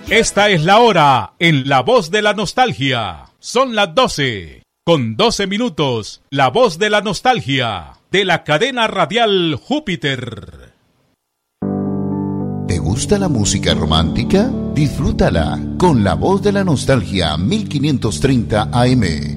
Esta es la hora en La Voz de la Nostalgia. Son las 12, con 12 minutos. La Voz de la Nostalgia, de la cadena radial Júpiter. ¿Te gusta la música romántica? Disfrútala con La Voz de la Nostalgia 1530 AM.